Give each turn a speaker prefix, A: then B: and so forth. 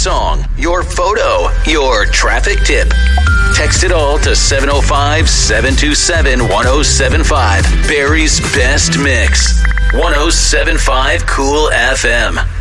A: song, your photo, your traffic tip. Text it all to 705-727-1075. Barrie's Best Mix. 1075 Cool FM.